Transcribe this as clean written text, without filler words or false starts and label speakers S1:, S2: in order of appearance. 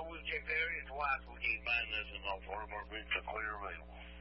S1: we'll check the area twice. We can't find nothing off one of our boots to clear available.